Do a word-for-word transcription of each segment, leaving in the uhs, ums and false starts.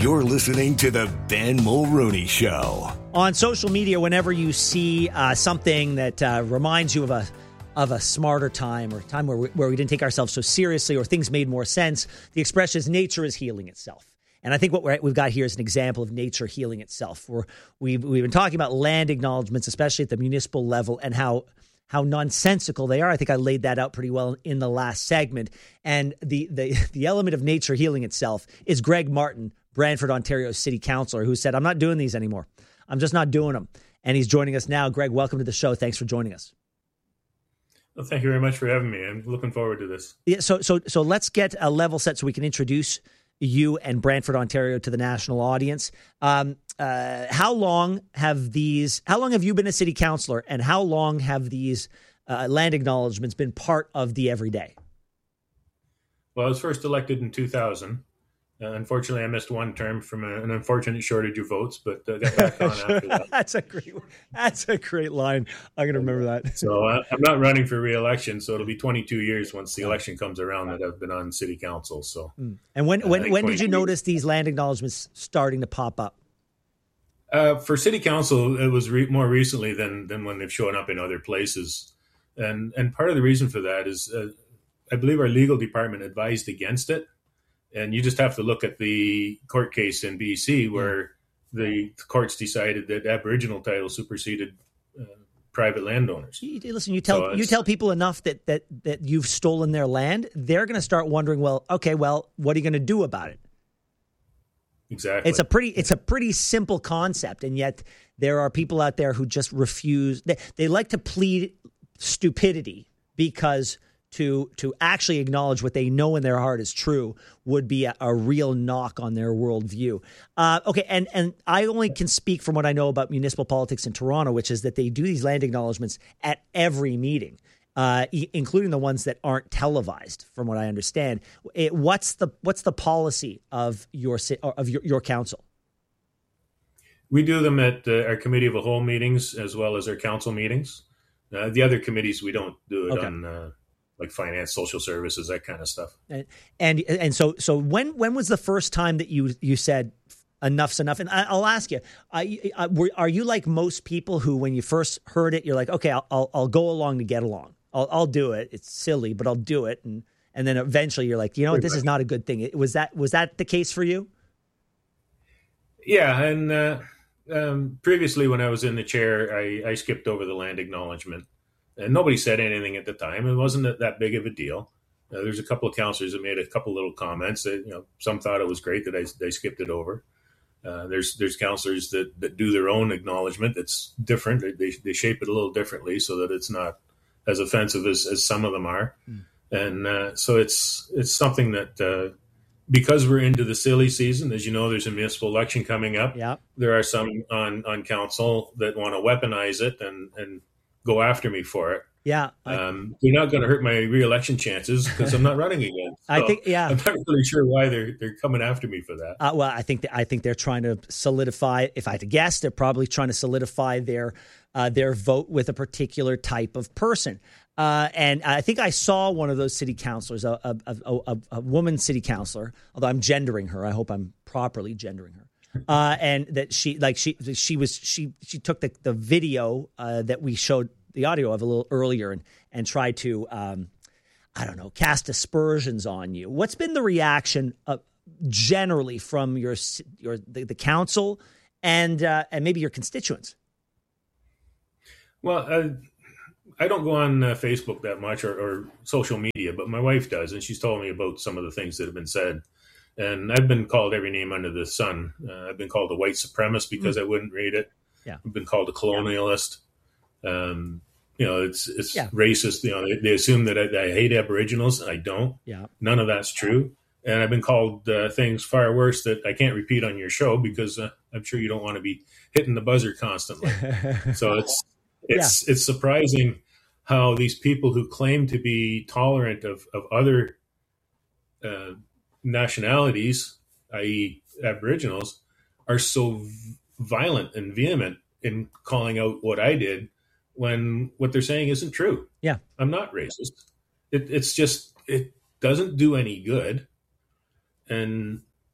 You're listening to the Ben Mulrooney Show. On social media, whenever you see uh, something that uh, reminds you of a of a smarter time or a time where we, where we didn't take ourselves so seriously or things made more sense, the expression is nature is healing itself. And I think what we're, we've got here is an example of nature healing itself. We're, we've, we've been talking about land acknowledgements, especially at the municipal level, and how how nonsensical they are. I think I laid that out pretty well in the last segment. And the the the element of nature healing itself is Greg Martin, Brantford, Ontario City Councillor, who said, I'm not doing these anymore. I'm just not doing them. And he's joining us now. Greg, welcome to the show. Thanks for joining us. Well, thank you very much for having me. I'm looking forward to this. Yeah, so so so let's get a level set so we can introduce you and Brantford, Ontario to the national audience. Um, uh, how long have these, how long have you been a city councillor, and how long have these uh, land acknowledgements been part of the everyday? Well, I was first elected in two thousand. Uh, unfortunately, I missed one term from a, an unfortunate shortage of votes, but uh, got back on after that. That's a great, that's a great line. I'm going to remember that. So uh, I'm not running for re-election, so it'll be twenty-two years once the election comes around that I've been on city council. So, and when when uh, when did you notice these land acknowledgements starting to pop up? Uh, for city council, it was re- more recently than than when they've shown up in other places, and and part of the reason for that is uh, I believe our legal department advised against it. And you just have to look at the court case in B C where the courts decided that Aboriginal title superseded uh, private landowners. You, listen, you tell so you tell people enough that that that you've stolen their land, they're going to start wondering, well, okay, well, what are you going to do about it? Exactly. It's a pretty it's a pretty simple concept, and yet there are people out there who just refuse. They, they like to plead stupidity because to to actually acknowledge what they know in their heart is true would be a, a real knock on their worldview. Uh, okay, and and I only can speak from what I know about municipal politics in Toronto, which is that they do these land acknowledgements at every meeting, uh, e- including the ones that aren't televised, from what I understand. It, what's the what's the policy of your of your, your council? We do them at uh, our committee of the whole meetings as well as our council meetings. Uh, the other committees we don't do it okay. on. Uh, like finance, social services, that kind of stuff. And, and and so so when when was the first time that you you said enough's enough? And I, I'll ask you, I, I, were, are you like most people who, when you first heard it, you're like, okay, I'll I'll, I'll go along to get along. I'll I'll do it. It's silly, but I'll do it. And and then eventually you're like, you know what, this is not a good thing. Was that was that the case for you? Yeah, and uh, um, previously when I was in the chair, I, I skipped over the land acknowledgement. And nobody said anything at the time. It wasn't that big of a deal. Uh, there's a couple of councillors that made a couple little comments. That, you know, some thought it was great that I, they skipped it over. Uh, there's there's councillors that, that do their own acknowledgement that's different. They they shape it a little differently so that it's not as offensive as, as some of them are. Mm. And uh, so it's it's something that uh, because we're into the silly season, as you know, there's a municipal election coming up. Yeah. There are some on, on council that want to weaponize it and and go after me for it. Yeah. I, um, you're not going to hurt my re-election chances because I'm not running again. So I think, yeah. I'm not really sure why they're they're coming after me for that. Uh, well, I think that, I think they're trying to solidify. If I had to guess, they're probably trying to solidify their uh, their vote with a particular type of person. Uh, and I think I saw one of those city councilors, a, a, a, a, a woman city councilor. Although I'm gendering her, I hope I'm properly gendering her. Uh, and that she like she she was she she took the the video uh, that we showed the audio of a little earlier and and tried to um, I don't know cast aspersions on you. What's been the reaction uh, generally from your your the, the council and uh, and maybe your constituents? Well, uh, I don't go on uh, Facebook that much or, or social media, but my wife does, and she's told me about some of the things that have been said. And I've been called every name under the sun. Uh, I've been called a white supremacist because mm. I wouldn't read it. Yeah. I've been called a colonialist. Um, you know, it's it's yeah. racist. You know, they, they assume that I, that I hate Aboriginals. I don't. Yeah. None of that's true. And I've been called uh, things far worse that I can't repeat on your show because uh, I'm sure you don't want to be hitting the buzzer constantly. So it's it's yeah. it's surprising how these people who claim to be tolerant of of other uh, nationalities, that is, Aboriginals, are so v- violent and vehement in calling out what I did when what they're saying isn't true. Yeah, I'm not racist. It, it's just it doesn't do any good. And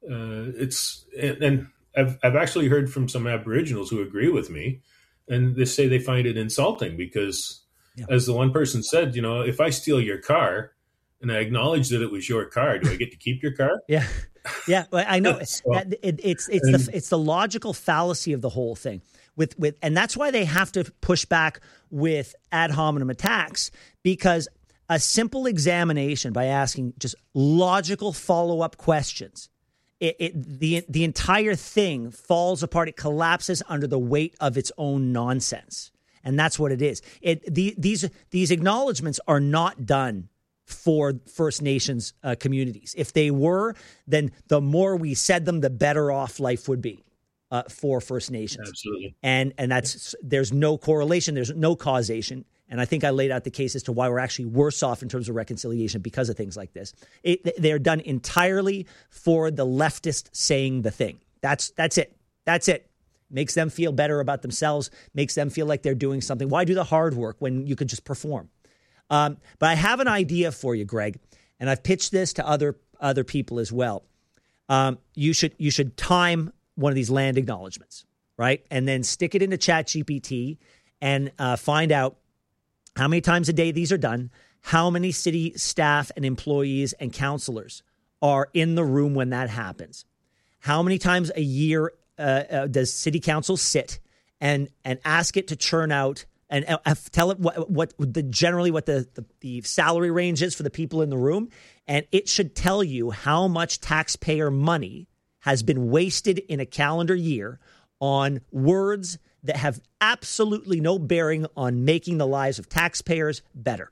uh, it's and, and I've I've actually heard from some Aboriginals who agree with me, and they say they find it insulting because, yeah. as the one person said, you know, if I steal your car and I acknowledge that it was your car, do I get to keep your car? Yeah, yeah, well, I know. so, that it, it's it's and, the it's the logical fallacy of the whole thing. With with and that's why they have to push back with ad hominem attacks, because a simple examination by asking just logical follow-up questions, it, it the the entire thing falls apart. It collapses under the weight of its own nonsense, and that's what it is. It the, these these acknowledgments are not done for First Nations uh, communities. If they were, then the more we said them, the better off life would be. Uh, for First Nations. Absolutely. And and that's there's no correlation, there's no causation. And I think I laid out the case as to why we're actually worse off in terms of reconciliation because of things like this. It, they're done entirely for the leftist saying the thing. That's that's it. That's it. Makes them feel better about themselves, makes them feel like they're doing something. Why do the hard work when you could just perform? Um, but I have an idea for you, Greg, and I've pitched this to other other people as well. Um, you should you should time one of these land acknowledgments, right? And then stick it into ChatGPT and uh, find out how many times a day these are done, how many city staff and employees and counselors are in the room when that happens, how many times a year uh, uh, does city council sit and and ask it to churn out and uh, tell it what, what the generally what the, the, the salary range is for the people in the room, and it should tell you how much taxpayer money has been wasted in a calendar year on words that have absolutely no bearing on making the lives of taxpayers better.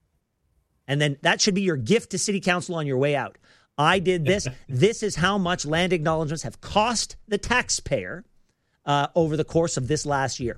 And then that should be your gift to city council on your way out. I did this. This is how much land acknowledgements have cost the taxpayer uh, over the course of this last year.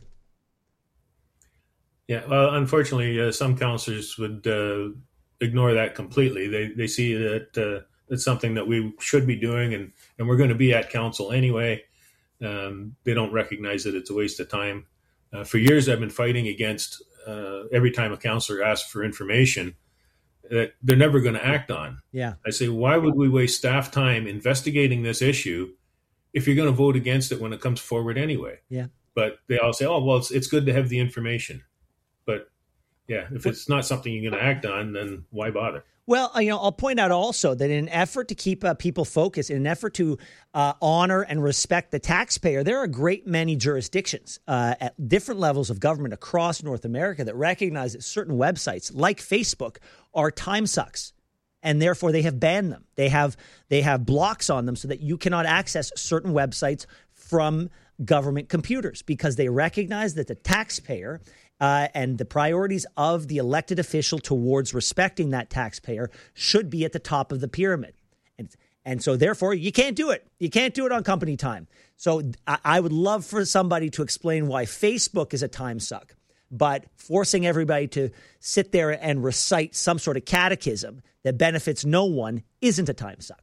Yeah, well, unfortunately, uh, some councillors would uh, ignore that completely. They they see that uh, it's something that we should be doing, and, and we're going to be at council anyway. Um, they don't recognize that it's a waste of time. Uh, for years, I've been fighting against uh, every time a councillor asks for information that they're never going to act on. Yeah, I say, why would we waste staff time investigating this issue if you're going to vote against it when it comes forward anyway? Yeah. But they all say, oh, well, it's, it's good to have the information. But yeah, if it's not something you're going to act on, then why bother? Well, you know, I'll point out also that in an effort to keep uh, people focused, in an effort to uh, honor and respect the taxpayer, there are a great many jurisdictions uh, at different levels of government across North America that recognize that certain websites, like Facebook, are time sucks, and therefore they have banned them. They have they have blocks on them so that you cannot access certain websites from government computers because they recognize that the taxpayer Uh, and the priorities of the elected official towards respecting that taxpayer should be at the top of the pyramid. And, and so, therefore, you can't do it. You can't do it on company time. So I, I would love for somebody to explain why Facebook is a time suck, but forcing everybody to sit there and recite some sort of catechism that benefits no one isn't a time suck.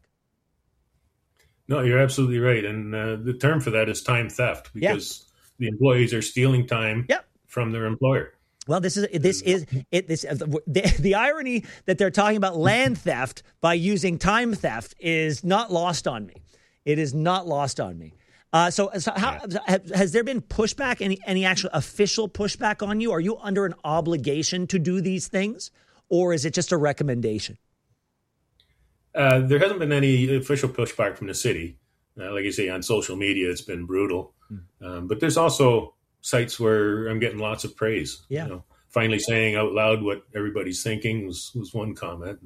No, you're absolutely right. And uh, the term for that is time theft because yeah. the employees are stealing time. Yep. From their employer. Well, this is this is it. This the, the irony that they're talking about land theft by using time theft is not lost on me. It is not lost on me. Uh, so, so how, has there been pushback? Any any actual official pushback on you? Are you under an obligation to do these things, or is it just a recommendation? Uh, there hasn't been any official pushback from the city. Uh, like you say, on social media, it's been brutal. Hmm. Um, but there's also sites where I'm getting lots of praise. Yeah. You know, finally saying out loud what everybody's thinking was, was one comment.